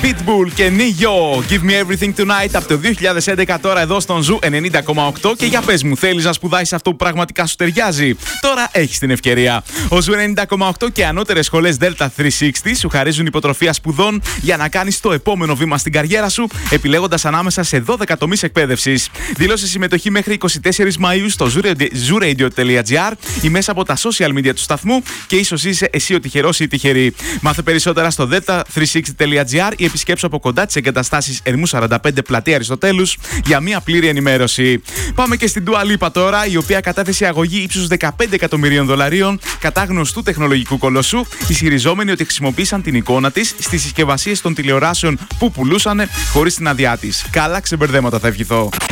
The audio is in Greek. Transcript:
Pitbull και Nio, Give Me Everything Tonight από το 2011, τώρα εδώ στον Ζου 90,8. Και για πες μου, θέλεις να σπουδάσεις αυτό που πραγματικά σου ταιριάζει? Τώρα έχεις την ευκαιρία. Ο Ζου 90,8 και ανώτερες σχολές Delta 360 σου χαρίζουν υποτροφία σπουδών για να κάνεις το επόμενο βήμα στην καριέρα σου, επιλέγοντας ανάμεσα σε 12 τομείς εκπαίδευσης. Δήλωσε συμμετοχή μέχρι 24 Μαΐου στο zuradio.gr ή μέσα από τα social media του σταθμού και ίσως είσαι εσύ ο τυχερός ή η τυχερή. Μάθε περισσότερα στο delta360.gr ή επισκέψου από κοντά τις εγκαταστάσεις Ερμού 45 Πλατεία Αριστοτέλους για μια πλήρη ενημέρωση. Πάμε και στην Dua Lipa τώρα, η οποία κατάθεσε αγωγή ύψους $15 εκατομμυρίων κατά γνωστού τεχνολογικού κολοσσού, ισχυριζόμενοι ότι χρησιμοποίησαν την εικόνα της στις συσκευασίες των τηλεοράσεων που πουλούσαν χωρίς την άδειά της. Καλά ξεμπερδέματα, θα ευχηθώ.